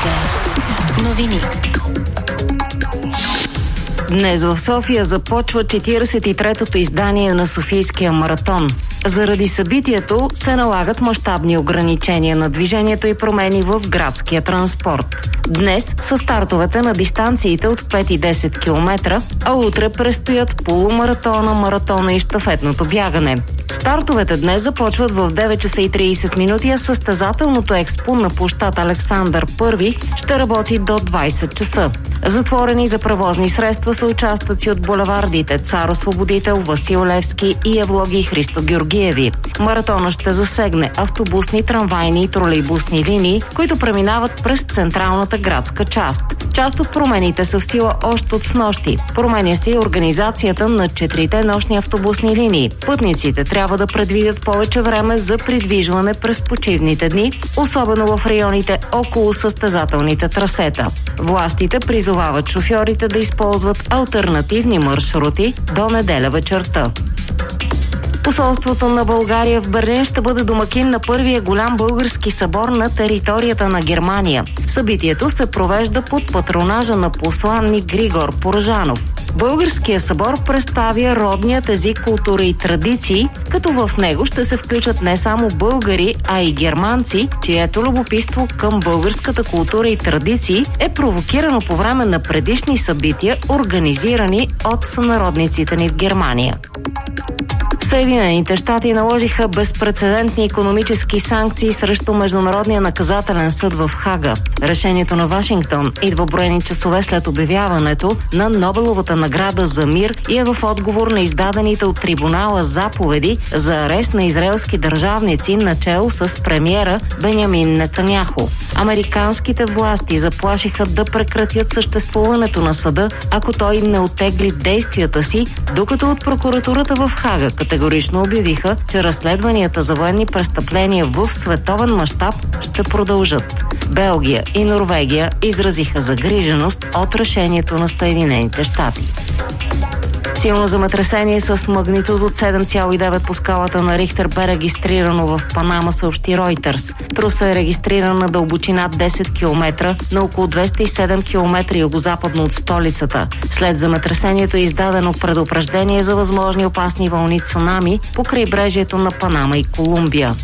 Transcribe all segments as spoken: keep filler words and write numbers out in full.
Новини. Днес в София започва четиридесет и третото издание на Софийския маратон. Заради събитието се налагат мащабни ограничения на движението и промени в градския транспорт. Днес са стартовете на дистанциите от пет и десет километра, а утре предстоят полумаратона, маратона и щафетното бягане. Стартовете днес започват в девет часа и тридесет минути, а състезателното експо на площад Александър първи ще работи до двадесет часа. Затворени за превозни средства са участъци от булевардите Цар Освободител, Васил Левски и Евлоги и Христо Георгиеви. Маратона ще засегне автобусни, трамвайни и тролейбусни линии, които преминават през централната градска част. Част от промените са в сила още от снощи. Променя се и организацията на четирите нощни автобусни линии. Пътниците трябва да предвидят повече време за придвижване през почивните дни, особено в районите около състезателните трасета. Властите призовават шофьорите да използват алтернативни маршрути до неделя вечерта. Посолството на България в Берлин ще бъде домакин на първия голям български събор на територията на Германия. Събитието се провежда под патронажа на посланник Григор Поржанов. Българският събор представя родният език, култура и традиции, като в него ще се включат не само българи, а и германци, чието любопитство към българската култура и традиции е провокирано по време на предишни събития, организирани от сънародниците ни в Германия. Съединените щати наложиха безпрецедентни икономически санкции срещу Международния наказателен съд в Хага. Решението на Вашингтон идва броени часове след обявяването на Нобеловата награда за мир и е в отговор на издадените от трибунала заповеди за арест на израелски държавници начело с премиера Бенямин Нетаняху. Американските власти заплашиха да прекратят съществуването на съда, ако той не оттегли действията си, докато от прокуратурата в Хага категорично обявиха, че разследванията за военни престъпления в световен мащаб ще продължат. Белгия и Норвегия изразиха загриженост от решението на Съединените щати. Силно земетресение с магнитуд от седем цяло и девет по скалата на Рихтер бе регистрирано в Панама, съобщи Ройтерс. Трусът е регистриран на дълбочина десет километра на около двеста и седем километра югозападно от столицата. След земетресението е издадено предупреждение за възможни опасни вълни цунами по крайбрежието на Панама и Колумбия.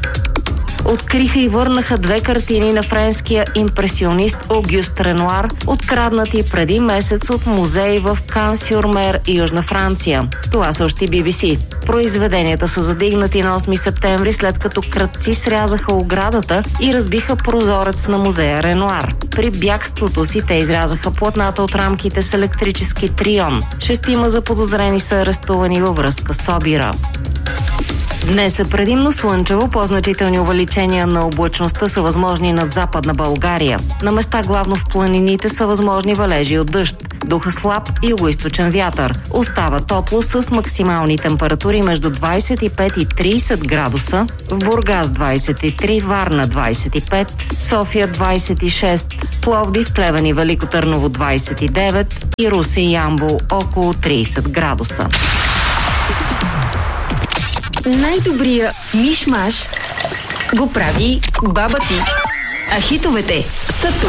Откриха и върнаха две картини на френския импресионист Огюст Ренуар, откраднати преди месец от музей в Кан-сюр-Мер, Южна Франция. Това съобщи Би Би Си. Произведенията са задигнати на осми септември, след като крадци срязаха оградата и разбиха прозорец на музея Ренуар. При бягството си те изрязаха платната от рамките с електрически трион. Шестима заподозрени са арестувани във връзка с обира. Днес е предимно слънчево, по-значителни увеличения на облачността са възможни над Западна България. На места главно в планините са възможни валежи от дъжд. Духа слаб и югоизточен вятър. Остава топло с максимални температури между двадесет и пет и тридесет градуса. В Бургас двадесет и три, Варна двадесет и пет, София двадесет и шест, Пловдив, Плевен и Велико Търново двадесет и девет и Русе и Ямбол около тридесет градуса. Най-добрия миш-маш го прави баба ти. А хитовете са тук.